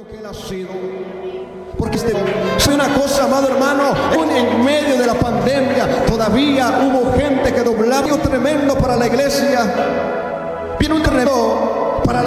que Él ha sido. Porque soy una cosa, amado hermano, en medio de la pandemia todavía hubo gente que doblaba. Tremendo para la iglesia. Viene un terremoto